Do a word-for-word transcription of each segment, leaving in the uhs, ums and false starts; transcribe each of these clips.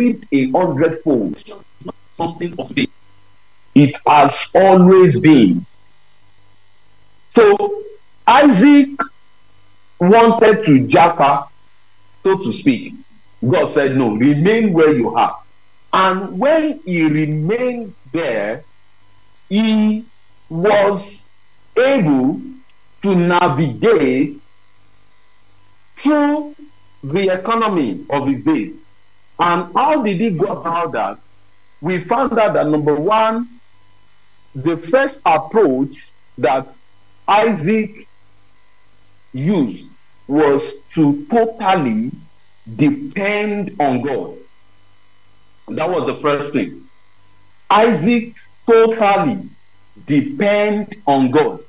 received a hundredfold. It's not something of it. It has always been. So Isaac wanted to japa, so to speak. God said, no, remain where you are. And when he remained there, he was able to navigate through the economy of his days. And how did he go about that? We found out that, number one, the first approach that Isaac used was to totally depend on God. That was the first thing. Isaac totally depend on God.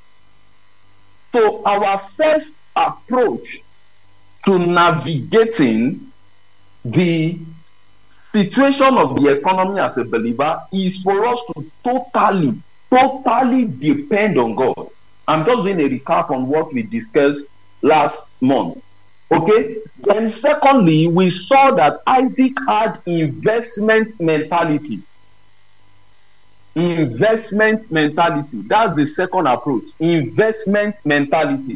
So our first approach to navigating the situation of the economy as a believer is for us to totally, totally depend on God. I'm just doing a recap on what we discussed last month. Okay? Then secondly, we saw that Isaac had investment mentality. Investment mentality. That's the second approach. Investment mentality.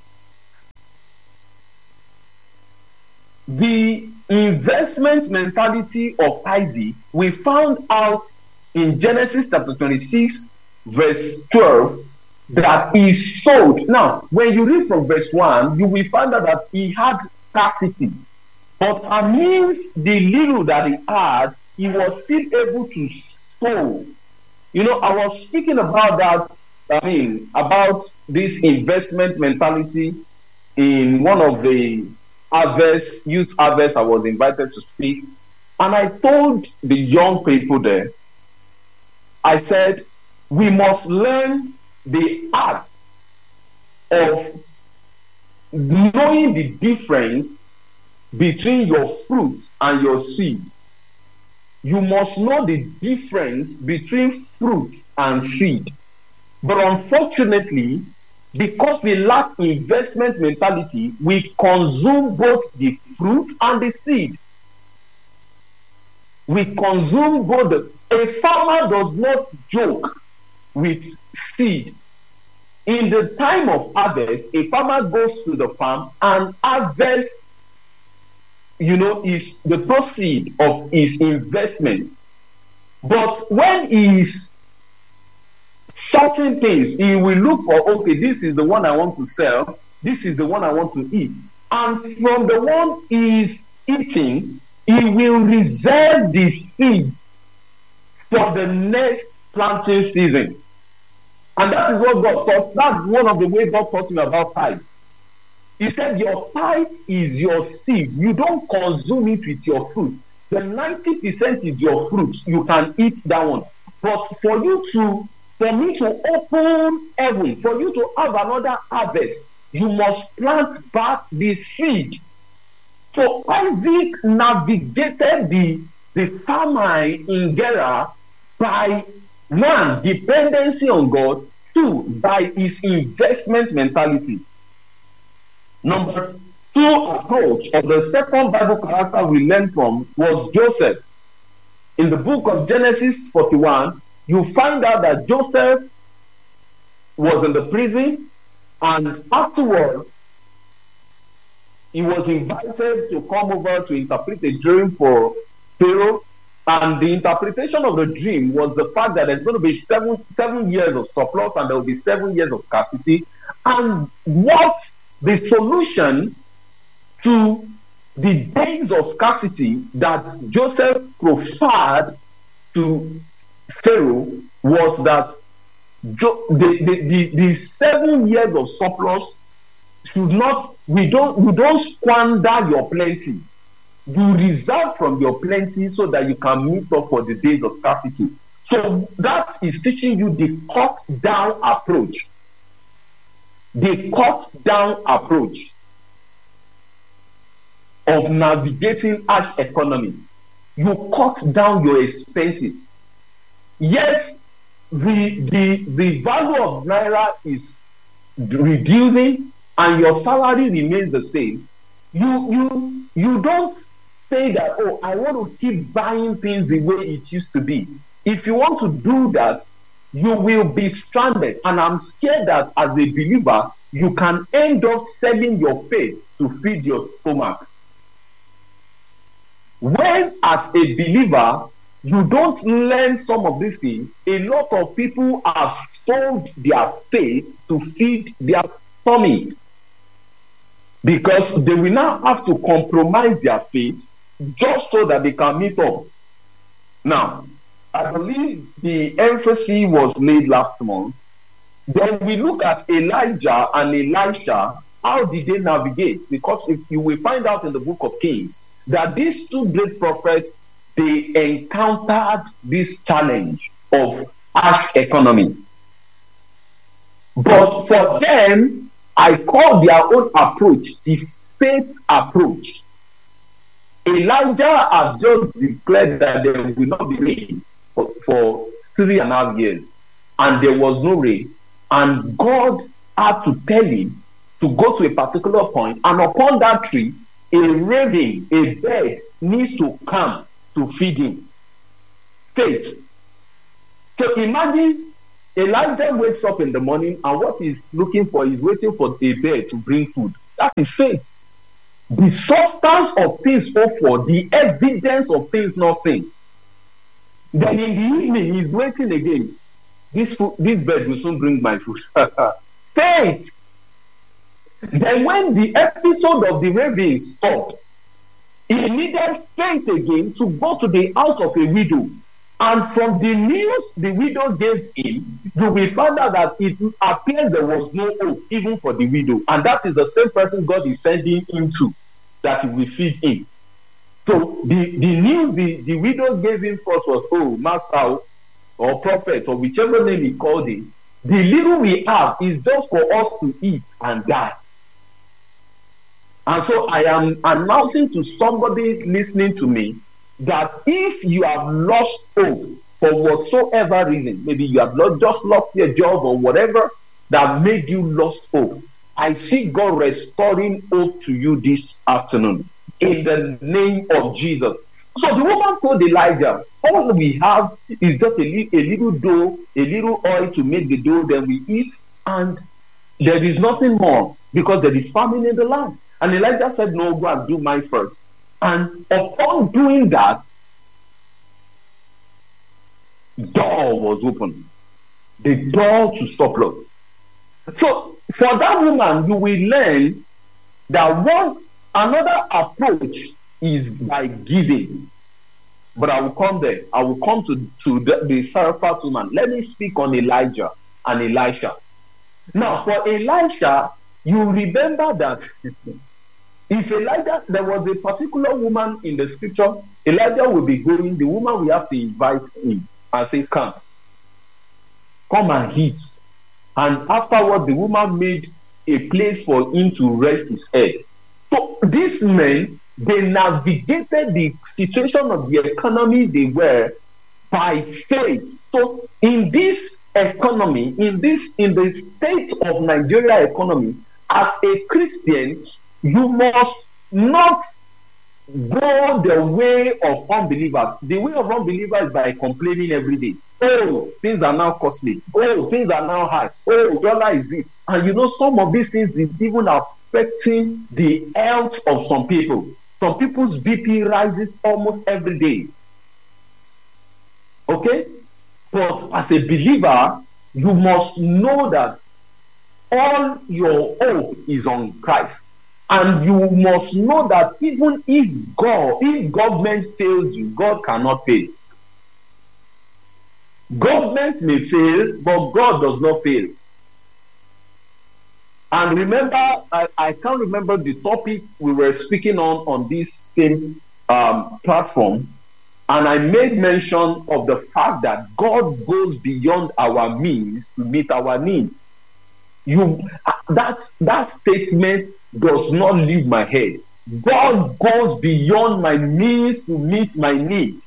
The investment mentality of Isaac, we found out in Genesis chapter twenty-six, verse twelve, that he sold. Now, when you read from verse one, you will find out that he had scarcity. But amidst the little that he had, he was still able to sow. You know, I was speaking about that, I mean, about this investment mentality in one of the harvest, youth harvest I was invited to speak. And I told the young people there, I said, we must learn the art of knowing the difference between your fruit and your seed. You must know the difference between fruit and seed. But unfortunately, because we lack investment mentality, we consume both the fruit and the seed. We consume both. The, a farmer does not joke with seed. In the time of harvest, a farmer goes to the farm and harvests, you know, is the proceed of his investment. But when he is certain things, he will look for, okay, this is the one I want to sell, this is the one I want to eat. And from the one he is eating, he will reserve the seed for the next planting season. And that is what God taught. That's one of the ways God taught him about tithe. He said, your tithe is your seed. You don't consume it with your fruit. The ninety percent is your fruit. You can eat that one. But for you to, for me to open heaven, for you to have another harvest, you must plant back the seed. So Isaac navigated the, the farmer in Gerar by, one, dependency on God, two, by his investment mentality. Number two approach of the second Bible character we learned from was Joseph. In the book of Genesis forty-one, you find out that Joseph was in the prison, and afterwards he was invited to come over to interpret a dream for Pharaoh. And the interpretation of the dream was the fact that there's going to be seven, seven years of surplus and there will be seven years of scarcity. And what the solution to the days of scarcity that Joseph proffered to Pharaoh was that jo- the, the, the, the seven years of surplus should not, we don't, we don't squander your plenty. You reserve from your plenty so that you can meet up for the days of scarcity. So that is teaching you the cut down approach. The cut down approach of navigating harsh economy. You cut down your expenses. Yes, the, the, the value of Naira is reducing and your salary remains the same. You, you, you don't say that, oh, I want to keep buying things the way it used to be. If you want to do that, you will be stranded. And I'm scared that as a believer, you can end up selling your faith to feed your stomach. When, as a believer, you don't learn some of these things, a lot of people have sold their faith to feed their stomach, because they will now have to compromise their faith just so that they can meet up. Now, I believe the emphasis was laid last month. Then we look at Elijah and Elisha. How did they navigate? Because if you will find out in the book of Kings that these two great prophets, they encountered this challenge of harsh economy. But for them, I call their own approach the faith approach. Elijah had just declared that there will not be rain for, for three and a half years, and there was no rain. And God had to tell him to go to a particular point, and upon that tree, a raven, a bird, needs to come to feed him. Faith. So imagine Elijah wakes up in the morning, and what he's looking for is waiting for a bird to bring food. That is faith. The substance of things hoped for, the evidence of things not seen. Then in the evening, he's waiting again. This food, this bird will soon bring my food. Faith. Then when the episode of the raven stopped, he needed faith again to go to the house of a widow. And from the news the widow gave him, you will find out that it appears there was no hope even for the widow. And that is the same person God is sending him to, that he will feed him. So the, the news the, the widow gave him first was, oh, master or prophet or whichever name he called him, the little we have is just for us to eat and die. And so I am announcing to somebody listening to me that if you have lost hope for whatsoever reason, maybe you have not just lost your job or whatever that made you lost hope, I see God restoring hope to you this afternoon in the name of Jesus. So the woman told Elijah, all we have is just a, li- a little dough, a little oil to make the dough, then we eat, and there is nothing more because there is famine in the land. And Elijah said, no, go and do mine first. And upon doing that, door was opened. The door to surplus. So for that woman, you will learn that one another approach is by giving. But I will come there. I will come to, to the, the Saraphat woman. Let me speak on Elijah and Elisha. Now, for Elisha, you remember that if Elijah, there was a particular woman in the scripture, Elijah will be going, the woman will have to invite him and say, come, come and eat. And afterward, the woman made a place for him to rest his head. So these men, they navigated the situation of the economy they were by faith. So in this economy, in this, in the state of Nigeria economy, as a Christian, you must not go the way of unbelievers. The way of unbelievers is by complaining every day. Oh, things are now costly. Oh, things are now high. Oh, dollar is this. And you know, some of these things is even affecting the health of some people. Some people's B P rises almost every day. Okay? But as a believer, you must know that all your hope is on Christ. And you must know that even if God, if government fails you, God cannot fail. Government may fail, but God does not fail. And remember, I, I can't remember the topic we were speaking on on this same um, platform, and I made mention of the fact that God goes beyond our means to meet our needs. You that that statement does not leave my head. God goes beyond my means to meet my needs.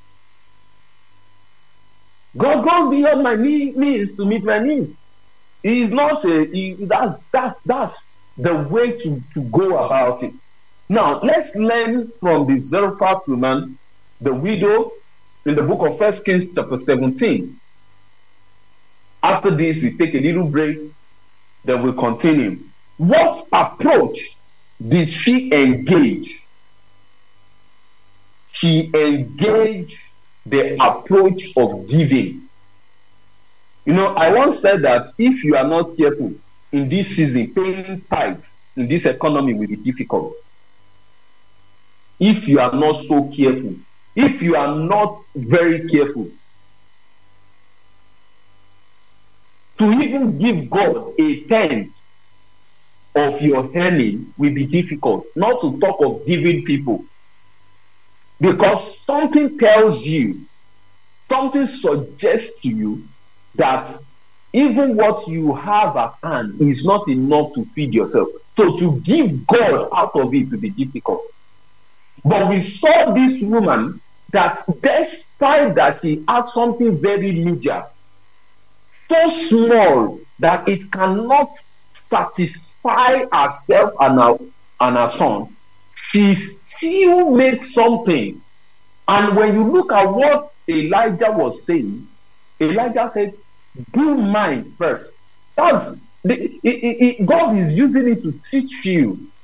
God goes beyond my need, means to meet my needs. He is not a he, that's that's that's the way to, to go about it. Now, let's learn from the Zarephath woman, the widow, in the book of First Kings, chapter seventeen. After this, we take a little break, then we continue. What approach did she engage? She engaged the approach of giving. You know, I once said that if you are not careful in this season, paying tithes in this economy will be difficult. If you are not so careful, if you are not very careful, to even give God a tenth of your earning will be difficult, not to talk of giving people. Because something tells you, something suggests to you that even what you have at hand is not enough to feed yourself. So to give God out of it will be difficult. But we saw this woman that despite that she had something very meager, so small that it cannot satisfy herself and her, and her son, she still made something. And when you look at what Elijah was saying, Elijah said, do mine first. That's the, it, it, it, God is using it to teach you